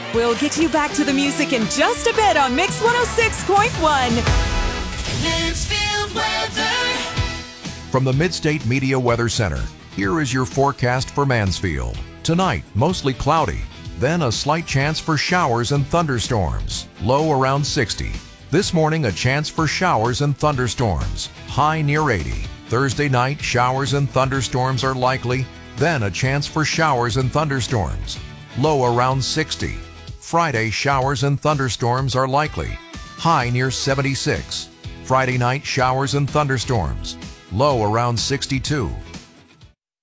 We'll get you back to the music in just a bit on Mix 106.1. Mansfield weather. From the Midstate Media Weather Center, here is your forecast for Mansfield. Tonight, mostly cloudy, then a slight chance for showers and thunderstorms, low around 60. This morning, a chance for showers and thunderstorms, high near 80. Thursday night, showers and thunderstorms are likely, then a chance for showers and thunderstorms, low around 60. Friday, showers and thunderstorms are likely, high near 76. Friday night, showers and thunderstorms, low around 62.